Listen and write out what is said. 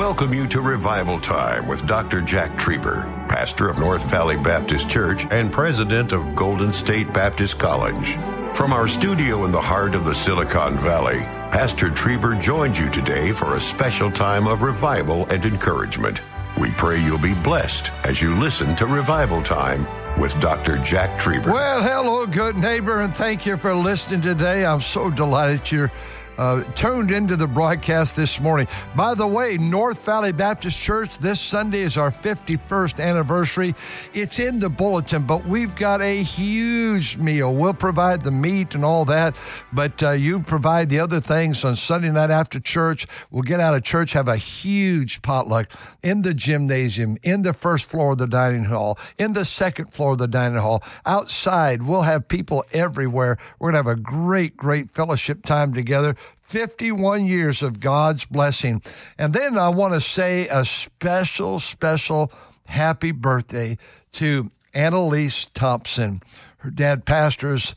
welcome you to Revival Time with Dr. Jack Trieber, pastor of North Valley Baptist Church and president of Golden State Baptist College. From our studio in the heart of the Silicon Valley, Pastor Trieber joins you today for a special time of revival and encouragement. We pray you'll be blessed as you listen to Revival Time with Dr. Jack Trieber. Well, hello, good neighbor, and thank you for listening today. I'm so delighted you're tuned into the broadcast this morning. By the way, North Valley Baptist Church, this Sunday is our 51st anniversary. It's in the bulletin, but we've got a huge meal. We'll provide the meat and all that, but you provide the other things on Sunday night after church. We'll get out of church, have a huge potluck in the gymnasium, in the first floor of the dining hall, in the second floor of the dining hall. Outside, we'll have people everywhere. We're going to have a great, great fellowship time together. 51 years of God's blessing. And then I want to say a special happy birthday to Annalise Thompson. Her dad pastors